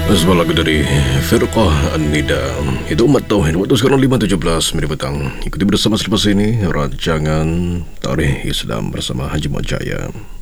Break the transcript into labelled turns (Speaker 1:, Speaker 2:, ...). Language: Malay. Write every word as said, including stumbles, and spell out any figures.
Speaker 1: Sebuah lagu dari Firqah An-Nida. Itu Umat Tauhid. Waktu sekarang lima tujuh belas minit petang. Ikuti bersama selepas ini rancangan Tarikh Islam bersama Haji Muhammad Jaya.